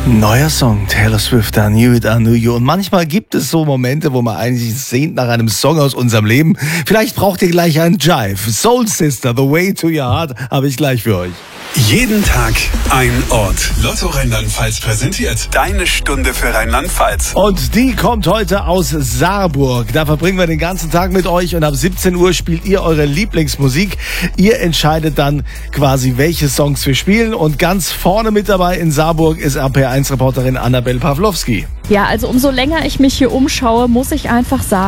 Neuer Song, Taylor Swift, I Knew It, I Knew You. Und manchmal gibt es so Momente, wo man eigentlich sehnt nach einem Song aus unserem Leben. Vielleicht braucht ihr gleich einen Jive. Soul Sister, The Way to Your Heart, habe ich gleich für euch. Jeden Tag ein Ort. Lotto Rheinland-Pfalz präsentiert Deine Stunde für Rheinland-Pfalz. Und die kommt heute aus Saarburg. Da verbringen wir den ganzen Tag mit euch und ab 17 Uhr spielt ihr eure Lieblingsmusik. Ihr entscheidet dann quasi, welche Songs wir spielen. Und ganz vorne mit dabei in Saarburg ist RPR1-Reporterin Annabel Pawlowski. Ja, also umso länger ich mich hier umschaue, muss ich einfach sagen,